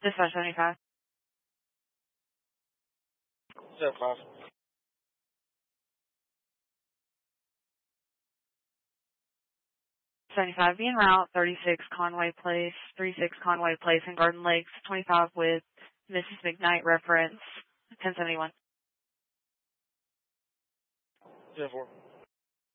Dispatch 75. 75. 75, be en route, 36 Conway Place, 36 Conway Place in Garden Lakes, 25 with Mrs. McKnight, reference 1071. 10-4.